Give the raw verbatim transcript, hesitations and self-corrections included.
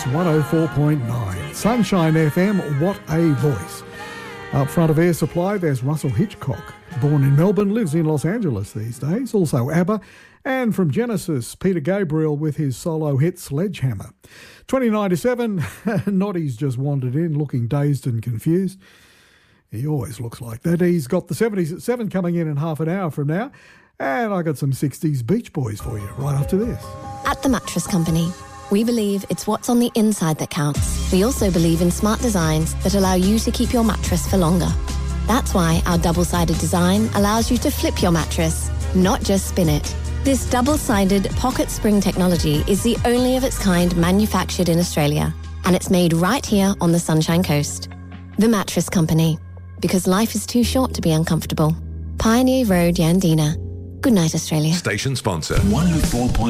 one oh four point nine. Sunshine F M, what a voice. Up front of Air Supply, there's Russell Hitchcock. Born in Melbourne, lives in Los Angeles these days. Also ABBA. And from Genesis, Peter Gabriel with his solo hit Sledgehammer. twenty ninety-seven, Noddy's just wandered in looking dazed and confused. He always looks like that. He's got the seventies at seven coming in in half an hour from now. And I got some sixties Beach Boys for you right after this. At The Mattress Company, we believe it's what's on the inside that counts. We also believe in smart designs that allow you to keep your mattress for longer. That's why our double-sided design allows you to flip your mattress, not just spin it. This double-sided pocket spring technology is the only of its kind manufactured in Australia, and it's made right here on the Sunshine Coast. The Mattress Company, because life is too short to be uncomfortable. Pioneer Road, Yandina. Good night, Australia. Station sponsor. one oh four point